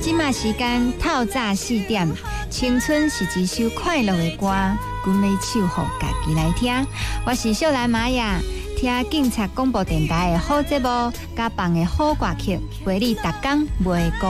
即马时间透早4点，青春是一首快乐的歌，阮要唱予家己来听。我是秀兰玛雅，听警察广播电台的好节目，甲放的好歌曲，陪你逐天袂孤。